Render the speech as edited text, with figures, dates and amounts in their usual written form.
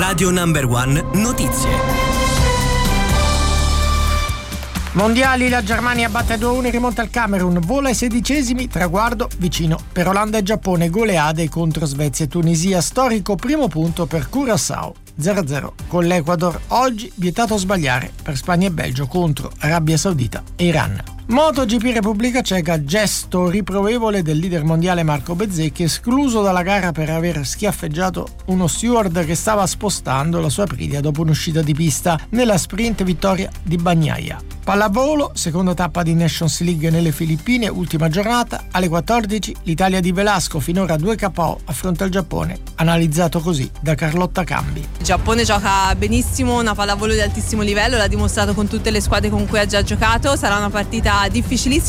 Radio Number One Notizie. Mondiali, la Germania batte 2-1 in rimonta al Camerun, vola ai 16esimi, traguardo vicino per Olanda e Giappone, goleade contro Svezia e Tunisia, storico primo punto per Curaçao. 0-0 con l'Ecuador, oggi vietato sbagliare per Spagna e Belgio contro Arabia Saudita e Iran. MotoGP Repubblica Ceca, gesto riprovevole del leader mondiale Marco Bezzecchi, escluso dalla gara per aver schiaffeggiato uno steward che stava spostando la sua Aprilia dopo un'uscita di pista nella sprint vittoria di Bagnaia. Pallavolo, seconda tappa di Nations League nelle Filippine, ultima giornata, alle 14 l'Italia di Velasco, finora 2 KO, affronta il Giappone, analizzato così da Carlotta Cambi. Il Giappone gioca benissimo, una pallavolo di altissimo livello, l'ha dimostrato con tutte le squadre con cui ha già giocato, sarà una partita difficilissima.